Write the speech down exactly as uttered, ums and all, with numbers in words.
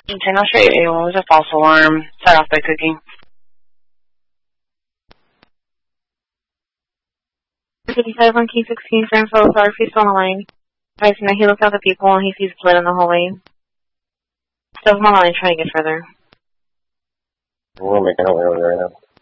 ten, I'll show you. It was a false alarm. Set off by cooking. fifty-five on Key sixteen, for info, sorry if he's still on the line. Advising that he looked at the people and he sees blood in the hallway. Still on the line, trying to get further. We're making our way over there right now.